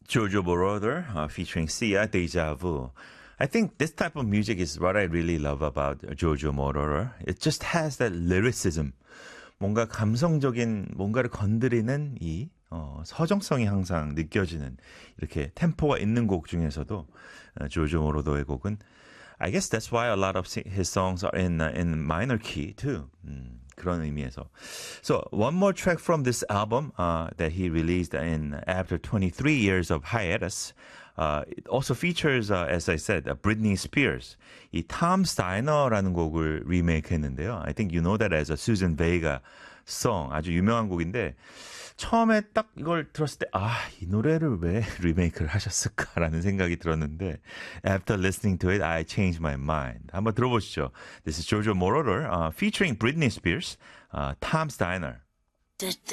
Jojo Moroder featuring Sia, Deja Vu. I think this type of music is what I really love about Jojo Moroder. It just has that lyricism. 뭔가 감성적인 뭔가를 건드리는 이 서정성이 항상 느껴지는 이렇게 템포가 있는 곡 중에서도 조조 모로더의 곡은 I guess that's why a lot of his songs are in minor key too. 그런 의미에서. So one more track from this album that he released after 23 years of hiatus. It also features, as I said, Britney Spears. 이 Tom's Diner라는 곡을 리메이크했는데요. I think you know that as a Susan Vega song. 아주 유명한 곡인데 처음에 딱 이걸 들었을 때 이 노래를 왜 리메이크를 하셨을까라는 생각이 들었는데 After listening to it, I changed my mind. 한번 들어보시죠. This is Jojo Moroder featuring Britney Spears, Tom's Diner.